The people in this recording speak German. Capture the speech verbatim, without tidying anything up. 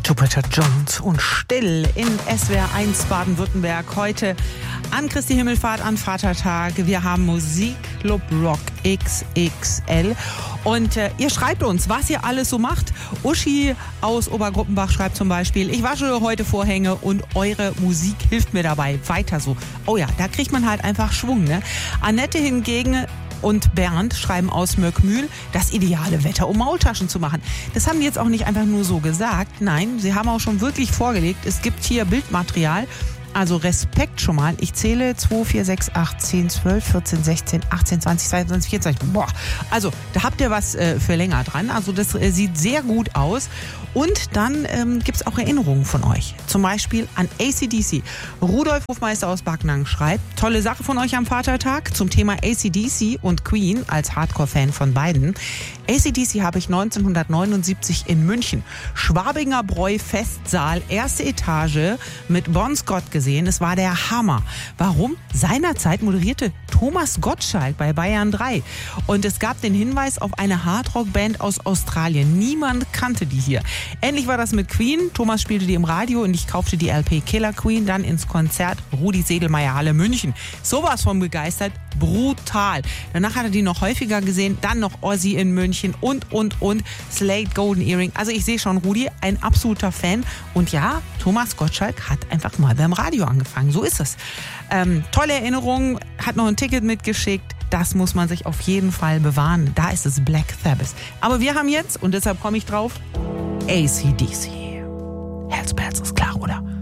Jupiter Jones und Still in S W R eins Baden-Württemberg. Heute an Christi Himmelfahrt, an Vatertag. Wir haben Musikclub Rock X X L. Und äh, ihr schreibt uns, was ihr alles so macht. Uschi aus Obergruppenbach schreibt zum Beispiel: Ich wasche heute Vorhänge und eure Musik hilft mir dabei. Weiter so. Oh ja, da kriegt man halt einfach Schwung, ne? Annette hingegen und Bernd schreiben aus Möckmühl: Das ideale Wetter, um Maultaschen zu machen. Das haben die jetzt auch nicht einfach nur so gesagt. Nein, sie haben auch schon wirklich vorgelegt. Es gibt hier Bildmaterial. Also Respekt schon mal. Ich zähle zwei, vier, sechs, acht, zehn, zwölf, vierzehn, sechzehn, achtzehn, zwanzig, zweiundzwanzig, vierundzwanzig. Boah. Also da habt ihr was äh, für länger dran. Also das äh, sieht sehr gut aus. Und dann ähm, gibt es auch Erinnerungen von euch. Zum Beispiel an A C D C. Rudolf Hofmeister aus Backnang schreibt: Tolle Sache von euch am Vatertag zum Thema A C D C und Queen als Hardcore-Fan von beiden. A C D C habe ich neunzehnhundertneunundsiebzig in München. Schwabinger Bräu Festsaal, erste Etage mit Bon Scott gesehen. Es war der Hammer. Warum? Seinerzeit moderierte Thomas Gottschalk bei Bayern drei. Und es gab den Hinweis auf eine Hardrock-Band aus Australien. Niemand kannte die hier. Ähnlich war das mit Queen. Thomas spielte die im Radio und ich kaufte die L P Killer Queen dann ins Konzert Rudi Sedelmeier Halle München. Sowas von begeistert. Brutal. Danach hat er die noch häufiger gesehen. Dann noch Ozzy in München und, und, und. Slade Golden Earring. Also ich sehe schon, Rudi, ein absoluter Fan. Und ja, Thomas Gottschalk hat einfach mal beim Radio angefangen. So ist es. Ähm, tolle Erinnerung. Hat noch ein Ticket mitgeschickt. Das muss man sich auf jeden Fall bewahren. Da ist es Black Sabbath. Aber wir haben jetzt, und deshalb komme ich drauf, A C D C. Herzbherz ist klar, oder?